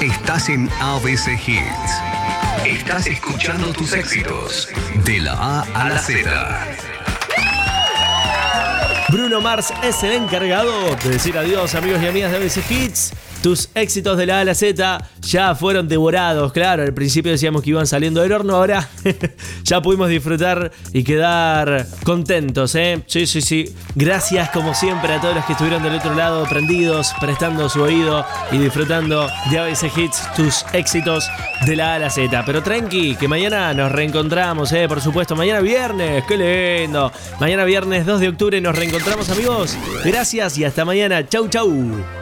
Estás en ABC Hits. Estás escuchando tus éxitos de la A a la Z. Bruno Mars es el encargado de decir adiós, amigos y amigas de ABC Hits. Tus éxitos de la A a la Z ya fueron devorados, claro. Al principio decíamos que iban saliendo del horno, ahora ya pudimos disfrutar y quedar contentos, ¿eh? Sí. Gracias, como siempre, a todos los que estuvieron del otro lado, prendidos, prestando su oído y disfrutando de ABC Hits, tus éxitos de la A a la Z. Pero tranqui, que mañana nos reencontramos, por supuesto. Mañana viernes, qué lindo. Mañana viernes 2 de octubre nos reencontramos, amigos. Gracias y hasta mañana. Chau.